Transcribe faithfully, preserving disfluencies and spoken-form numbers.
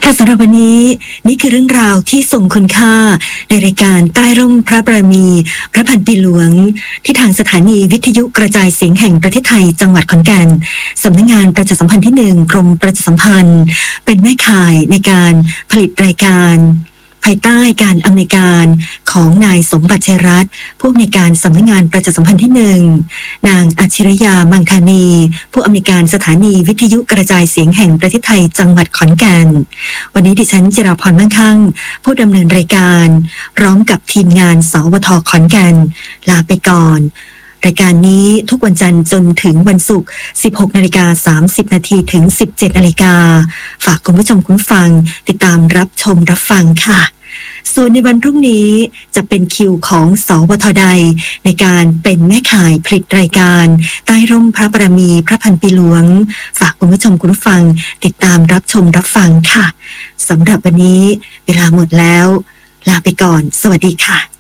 ค่ะสำหรับวันนี้นี่คือเรื่องราวที่ทรงคุณค่าในรายการใต้ร่มพระบารมีพระพันปีหลวงที่ทางสถานีวิทยุกระจายเสียงแห่งประเทศไทยจังหวัดขอนแก่นสำนักงานประชาสัมพันธ์ที่หนึ่งกรมประชาสัมพันธ์เป็นแม่ข่ายในการผลิตรายการภายใต้การอำนวยการของนายสมบัติชัยรัตน์ผู้อำนวยการสำนักงานประชาสัมพันธ์ที่หนึ่งนางอัจฉริยามังคานีผู้อำนวยการสถานีวิทยุกระจายเสียงแห่งประเทศไทยจังหวัดขอนแก่นวันนี้ดิฉันจิราพรมั่งคั่งผู้ดำเนินรายการพร้อมกับทีมงานสวทขอนแก่นลาไปก่อนรายการนี้ทุกวันจันทร์จนถึงวันศุกร์ สิบหกนาฬิกาสามสิบนาทีถึง สิบเจ็ดนาฬิกาฝากคุณผู้ชมคุณฟังติดตามรับชมรับฟังค่ะส่วนในวันพรุ่งนี้จะเป็นคิวของสวทใดในการเป็นแม่ข่ายผลิตรายการใต้ร่มพระบารมีพระพันปีหลวงฝากคุณผู้ชมคุณฟังติดตามรับชมรับฟังค่ะสำหรับวันนี้เวลาหมดแล้วลาไปก่อนสวัสดีค่ะ